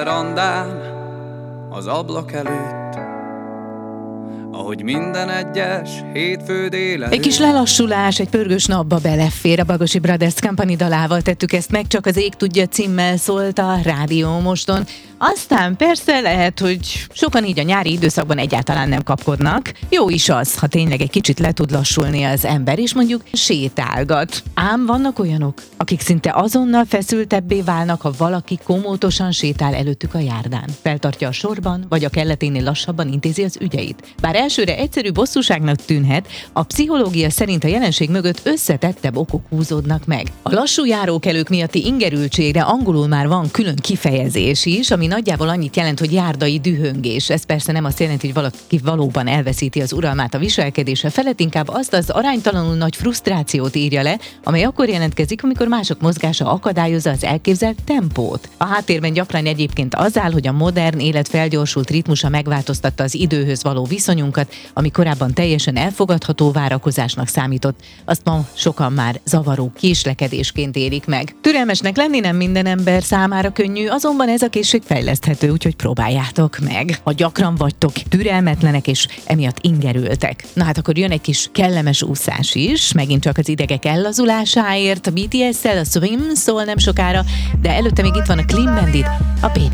Randám az ablak előtt, ahogy minden egyes hétfő délelőtt. Egy kis lelassulás, egy pörgős napba belefér. A Bagosi Brothers Company dalával tettük ezt meg, Csak az ég tudja címmel szólt a Rádió Moston. Aztán persze lehet, hogy sokan így a nyári időszakban egyáltalán nem kapkodnak. Jó is az, ha tényleg egy kicsit le tud lassulni az ember, és mondjuk sétálgat. Ám vannak olyanok, akik szinte azonnal feszültebbé válnak, ha valaki komótosan sétál előttük a járdán. Feltartja a sorban, vagy a kelleténél lassabban intézi az ügyeit. Bár elsőre egyszerű bosszúságnak tűnhet, a pszichológia szerint a jelenség mögött összetettebb okok húzódnak meg. A lassú járókelők miatti ingerültségre angolul már van külön kifejezés is, ami nagyjából annyit jelent, hogy járdai dühöngés. Ez persze nem azt jelenti, hogy valaki valóban elveszíti az uralmát a viselkedése felett, inkább azt az aránytalanul nagy frusztrációt írja le, amely akkor jelentkezik, amikor mások mozgása akadályozza az elképzelt tempót. A háttérben gyakran egyébként az áll, hogy a modern élet felgyorsult ritmusa megváltoztatta az időhöz való viszonyunkat, ami korábban teljesen elfogadható várakozásnak számított, azt ma sokan már zavaró késlekedésként élik meg. Türelmesnek lenni nem minden ember számára könnyű, azonban ez a készség fejleszthető, úgyhogy próbáljátok meg. Ha gyakran vagytok türelmetlenek és emiatt ingerültek. Na hát akkor jön egy kis kellemes úszás is, megint csak az idegek ellazulásáért, a BTS-szel a Swim szól nem sokára, de előtte még itt van a Clean Bandit, a Baby